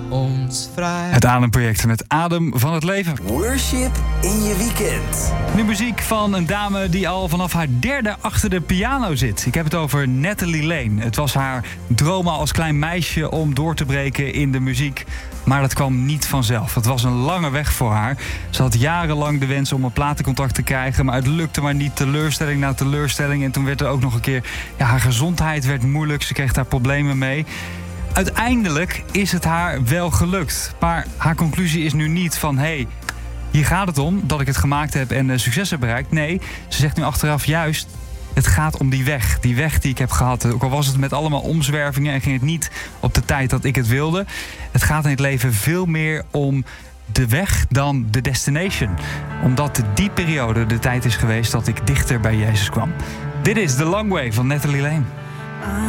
ons vrij. Het Ademproject met Adem van het leven. Worship in je weekend. Nu muziek van een dame die al vanaf haar derde achter de piano zit. Ik heb het over Natalie Lane. Het was haar droom al als klein meisje om door te breken in de muziek. Maar dat kwam niet vanzelf. Het was een lange weg voor haar. Ze had jarenlang de wens om een platencontract te krijgen, maar het lukte maar niet. Teleurstelling na teleurstelling. En toen werd er ook nog een keer... haar gezondheid werd moeilijk. Ze kreeg daar problemen mee. Uiteindelijk is het haar wel gelukt. Maar haar conclusie is nu niet van... hier gaat het om dat ik het gemaakt heb en succes heb bereikt. Nee, ze zegt nu achteraf juist... het gaat om die weg die ik heb gehad. Ook al was het met allemaal omzwervingen en ging het niet op de tijd dat ik het wilde. Het gaat in het leven veel meer om de weg dan de destination. Omdat die periode de tijd is geweest dat ik dichter bij Jezus kwam. Dit is The Long Way van Natalie Lane.